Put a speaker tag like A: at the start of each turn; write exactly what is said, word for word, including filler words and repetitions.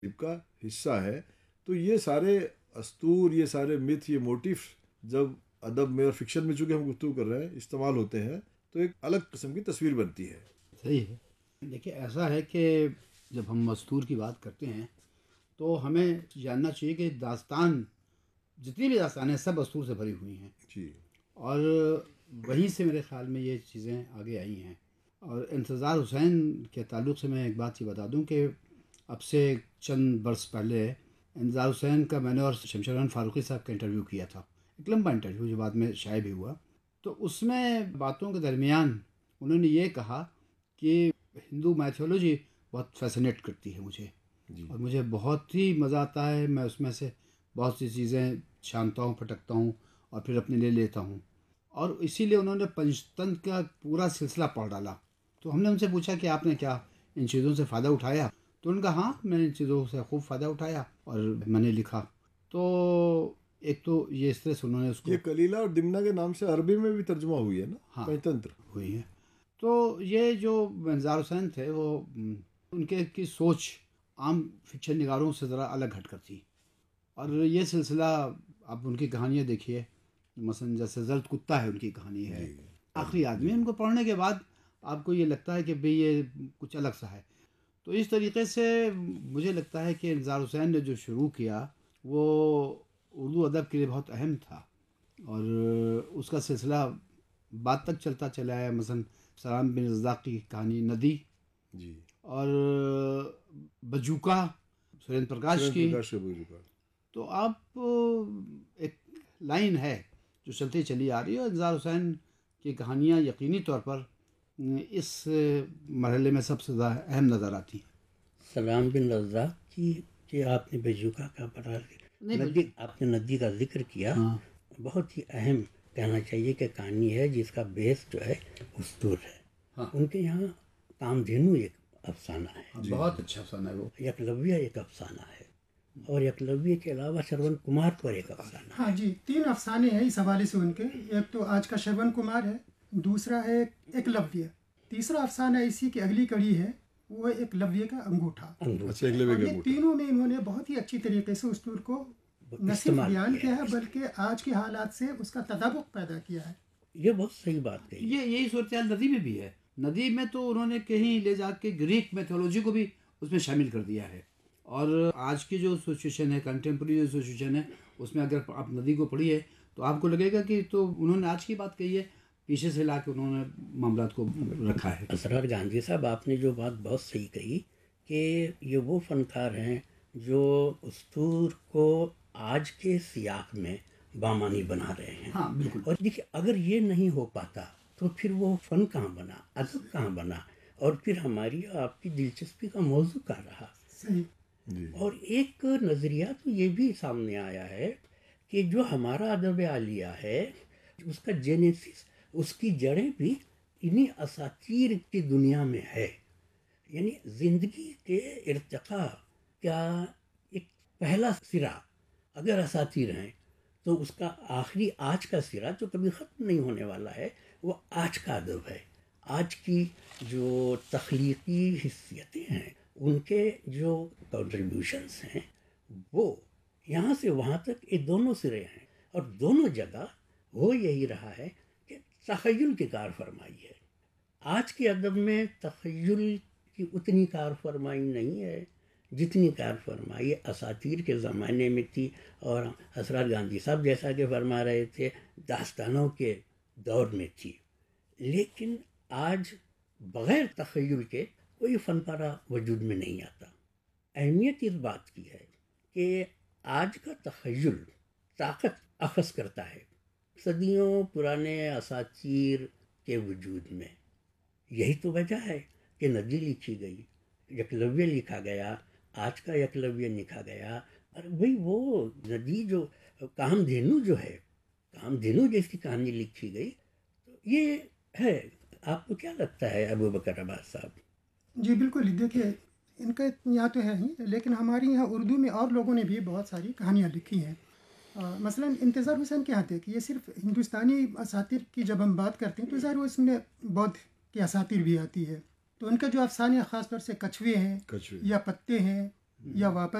A: کا حصہ ہے. تو یہ سارے اسطور، یہ سارے متھ، یہ موٹیف جب ادب میں اور فکشن میں چونکہ ہم گفتگو کر رہے ہیں استعمال ہوتے ہیں تو ایک الگ قسم کی تصویر بنتی ہے.
B: صحیح ہے. دیکھیے ایسا ہے کہ جب ہم اسطور کی بات کرتے ہیں تو ہمیں جاننا چاہیے کہ داستان، جتنی بھی داستانیں سب اسطور سے بھری ہوئی ہیں.
A: جی.
B: اور وہیں سے میرے خیال میں یہ چیزیں آگے آئی ہیں. اور انتظار حسین کے تعلق سے میں ایک بات یہ بتا دوں کہ اب سے چند برس پہلے انتظار حسین کا میں نے اور شمشاد خان فاروقی صاحب کا انٹرویو کیا تھا، ایک لمبا انٹرویو جو بعد میں شائع بھی ہوا. تو اس میں باتوں کے درمیان انہوں نے یہ کہا کہ ہندو میتھولوجی بہت فیسنیٹ کرتی ہے مجھے،
A: جی.
B: اور مجھے بہت ہی مزہ آتا ہے. میں اس میں سے بہت سی چیزیں چھانتا ہوں، پھٹکتا ہوں اور پھر اپنے لیے لیتا ہوں. اور اسی لیے انہوں نے پنچتنتر کا پورا سلسلہ پڑھ ڈالا. تو ہم نے ان سے پوچھا کہ آپ نے کیا ان چیزوں سے فائدہ اٹھایا؟ تو ان کا ہاں میں نے ان چیزوں سے خوب فائدہ اٹھایا اور میں نے لکھا. تو ایک تو یہ اس طرح سے انہوں نے اس کو،
A: یہ کلیلہ اور دمنہ کے نام سے عربی میں بھی ترجمہ ہوئی ہے نا.
B: ہاں
A: پنچتنتر
B: ہوئی ہے. تو یہ جو انتظار حسین تھے وہ ان کے کی سوچ عام فکشن نگاروں سے ذرا الگ ہٹ کر تھی. اور یہ سلسلہ آپ ان کی کہانیاں دیکھیے، مثلا جیسے زرد کتا ہے ان کی کہانی ہے، آخری آدمی. ان کو پڑھنے کے بعد آپ کو یہ لگتا ہے کہ بھئی یہ کچھ الگ سا ہے. تو اس طریقے سے مجھے لگتا ہے کہ انتظار حسین نے جو شروع کیا وہ اردو ادب کے لیے بہت اہم تھا، اور اس کا سلسلہ بعد تک چلتا چلا ہے. مثلا سلام بن رزاق کی کہانی ندی،
A: جی،
B: اور بجوکا سریندر پرکاش کی.
A: پرکاش بجوکا.
B: تو آپ ایک لائن ہے جو چلتی چلی آ رہی ہے. اور انتظار حسین کی کہانیاں یقینی طور پر اس مرحلے میں سب سے زیادہ اہم نظر آتی ہیں.
C: سلام بن رزاق کی کہ آپ نے بجوکا کا پڑھا، ندی آپ نے ندی کا ذکر کیا،
B: ہاں
C: بہت ہی اہم کہنا چاہیے کہ کہانی ہے جس کا بیس جو ہے اسطور ہے.
B: ہاں.
C: ان کے یہاں کام دھینو ایک افسانہ ہے،
B: بہت اچھا افسانہ ہے وہ.
C: یکلویہ ایک افسانہ ہے، اور یکلویہ کے علاوہ شرون کمار پر ایک افسانہ ہے.
D: ہاں جی، تین افسانے ہیں اس حوالے سے ان کے. ایک تو آج کا شرون کمار ہے، دوسرا ہے ایکلویہ، تیسرا افسانہ اسی کی اگلی کڑی ہے وہ ایکلویہ کا انگوٹھا.
A: اچھا، ایکلویہ کا
D: یہ
A: انگوٹھا.
D: تینوں میں انہوں نے بہت ہی اچھی طریقے سے اسطور کو نہ صرف بیان کیا ہے بلکہ آج کے حالات سے اس کا تطابق پیدا کیا ہے.
C: یہ بہت صحیح بات کہی.
B: یہ یہی صورتحال ندی میں بھی ہے. ندی میں تو انہوں نے کہیں لے جا کے گریک میتھولوجی کو بھی اس میں شامل کر دیا ہے. اور آج کی جو سچویشن ہے، کنٹمپریری جو سچویشن ہے، اس میں اگر آپ ندی کو پڑھیے تو آپ کو لگے گا کہ تو انہوں نے آج کی بات کہی ہے، پیچھے سے لا کے انہوں نے معاملات کو رکھا ہے.
C: اسرار گاندھی صاحب، آپ نے جو بات بہت صحیح کہی کہ یہ وہ فنکار ہیں جو اسطور کو آج کے سیاق میں بامانی بنا رہے ہیں.
B: ہاں بالکل.
C: اور دیکھیے اگر یہ نہیں ہو پاتا تو پھر وہ فن کہاں بنا، ادب کہاں بنا، اور پھر ہماری آپ کی دلچسپی کا موضوع کہاں رہا.
D: صحیح.
C: اور ایک نظریہ تو یہ بھی سامنے آیا ہے کہ جو ہمارا ادب عالیہ ہے اس کا جینیسس، اس کی جڑیں بھی انہی اساطیر کی دنیا میں ہے. یعنی زندگی کے ارتقاء کا ایک پہلا سرا اگر اساطیر ہیں تو اس کا آخری آج کا سرا جو کبھی ختم نہیں ہونے والا ہے وہ آج کا ادب ہے. آج کی جو تخلیقی حیثیتیں ہیں، ان کے جو کنٹریبیوشنس ہیں، وہ یہاں سے وہاں تک یہ دونوں سرے ہیں. اور دونوں جگہ وہ یہی رہا ہے کہ تخیل کی کار فرمائی ہے. آج کے ادب میں تخیل کی اتنی کار فرمائی نہیں ہے جتنی کار فرمائی اساطیر کے زمانے میں تھی. اور اسرار گاندھی صاحب جیسا کہ فرما رہے تھے داستانوں کے دور میں تھی. لیکن آج بغیر تخیل کے کوئی فن پارہ وجود میں نہیں آتا. اہمیت اس بات کی ہے کہ آج کا تخیل طاقت اخذ کرتا ہے صدیوں پرانے اساطیر کے وجود میں. یہی تو وجہ ہے کہ ندی لکھی گئی، یکلویہ لکھا گیا، آج کا یکلویہ لکھا گیا. اور بھئی وہ ندی جو کام دھینو جو ہے، کام دھینو جیسی کہانی لکھی گئی، تو یہ ہے. آپ کو کیا لگتا ہے ابو بکر عباس صاحب؟
D: جی بالکل. دیکھیے ان کا یہاں تو ہے ہی، لیکن ہمارے یہاں اردو میں اور لوگوں نے بھی بہت ساری کہانیاں لکھی ہیں. مثلا انتظار حسین کے ہاتھ ہے کہ یہ صرف ہندوستانی اساطیر کی جب ہم بات کرتے ہیں تو ظاہر اس میں بودھ کی اساطیر بھی آتی ہے. تو ان کا جو افسانے خاص طور سے کچھوے ہیں یا پتے ہیں یا واپس